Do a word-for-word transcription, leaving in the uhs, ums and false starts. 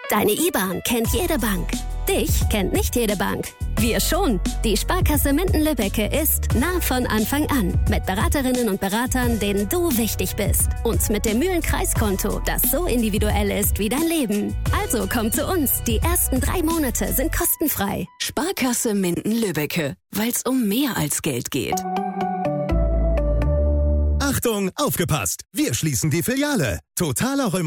Deine I B A N kennt jede Bank. Dich kennt nicht jede Bank. Wir schon. Die Sparkasse Minden-Lübbecke ist nah von Anfang an. Mit Beraterinnen und Beratern, denen du wichtig bist. Und mit dem Mühlen-Kreiskonto, das so individuell ist wie dein Leben. Also komm zu uns. Die ersten drei Monate sind kostenfrei. Sparkasse Minden-Lübbecke. Weil es um mehr als Geld geht. Achtung, aufgepasst! Wir schließen die Filiale. Totaler